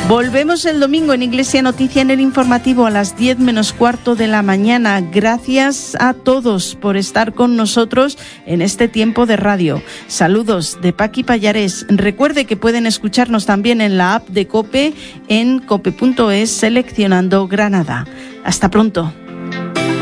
Volvemos el domingo en Iglesia Noticia en el informativo a las 10 menos cuarto de la mañana. Gracias a todos por estar con nosotros en este tiempo de radio. Saludos de Paqui Pallares. Recuerde que pueden escucharnos también en la app de COPE en cope.es seleccionando Granada. Hasta pronto.